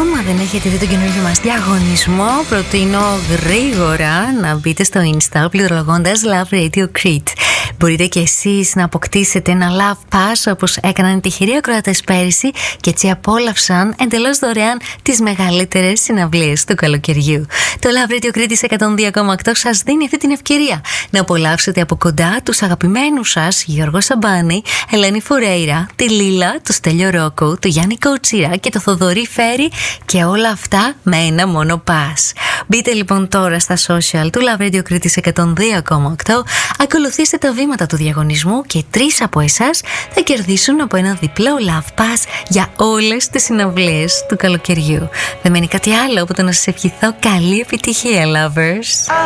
ακόμα δεν έχετε δει τον καινούργιο μας διαγωνισμό, προτείνω γρήγορα να μπείτε στο Insta πληκτρολογώντας Love Radio Crete. Μπορείτε και εσείς να αποκτήσετε ένα Love Pass όπως έκαναν οι τυχεροί ακροατές πέρυσι και έτσι απόλαυσαν εντελώς δωρεάν τις μεγαλύτερες συναυλίες του καλοκαιριού. Το Love Radio Crete 102,8 σας δίνει αυτή την ευκαιρία να απολαύσετε από κοντά τους αγαπημένους σας Γιώργο Σαμπάνη, Ελένη Φουρέιρα, τη Λίλα, το Στέλιο Ρόκο, το Γιάννη Κοτσίρα και το Θοδωρή Φέρη, και όλα αυτά με ένα μόνο pass. Μπείτε λοιπόν τώρα στα social του Love Radio Crete 102,8, ακολουθήστε τα βήματα του διαγωνισμού και 3 από εσάς θα κερδίσουν από ένα διπλό Love Pass για όλες τις συναυλίες του καλοκαιριού. Δεν μένει κάτι άλλο από το να σας ευχηθώ καλή επιτυχία, lovers.